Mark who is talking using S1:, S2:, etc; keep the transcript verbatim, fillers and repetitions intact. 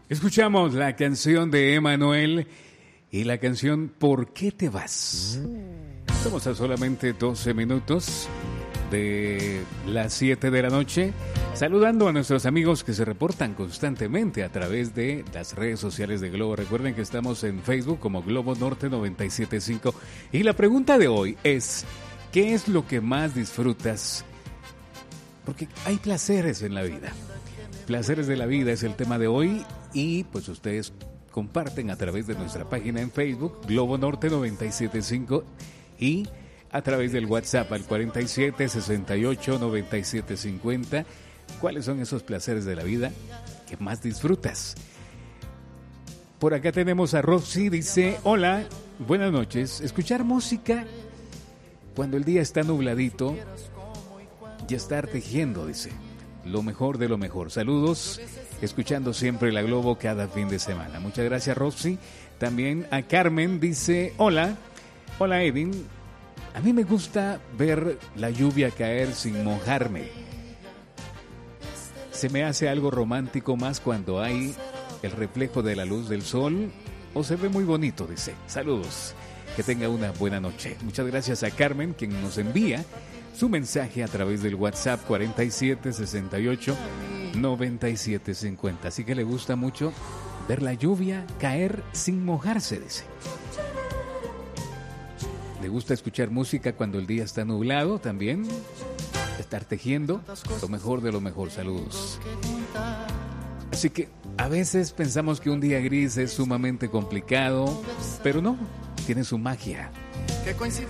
S1: Escuchamos la canción de Emanuel y la canción ¿Por qué te vas? Estamos a solamente doce minutos de las siete de la noche, saludando a nuestros amigos que se reportan constantemente a través de las redes sociales de Globo. Recuerden que estamos en Facebook como Globo Norte noventa y siete punto cinco y la pregunta de hoy es ¿qué es lo que más disfrutas? Porque hay placeres en la vida. Placeres de la vida es el tema de hoy y pues ustedes comparten a través de nuestra página en Facebook, Globo Norte noventa y siete punto cinco y a través del WhatsApp al cuarenta y siete, sesenta y ocho, noventa y siete, cincuenta. ¿Cuáles son esos placeres de la vida que más disfrutas? Por acá tenemos a Roxy, dice, hola, buenas noches. Escuchar música cuando el día está nubladito y estar tejiendo, dice. Lo mejor de lo mejor. Saludos, escuchando siempre la Globo cada fin de semana. Muchas gracias, Roxy. También a Carmen dice, hola, hola Edwin. A mí me gusta ver la lluvia caer sin mojarme. Se me hace algo romántico más cuando hay el reflejo de la luz del sol o se ve muy bonito, dice. Saludos, que tenga una buena noche. Muchas gracias a Carmen, quien nos envía su mensaje a través del WhatsApp cuarenta y siete, sesenta y ocho, noventa y siete, cincuenta. Así que le gusta mucho ver la lluvia caer sin mojarse, dice. Le gusta escuchar música cuando el día está nublado también. Estar tejiendo, lo mejor de lo mejor. Saludos. Así que a veces pensamos que un día gris es sumamente complicado, pero no, tiene su magia.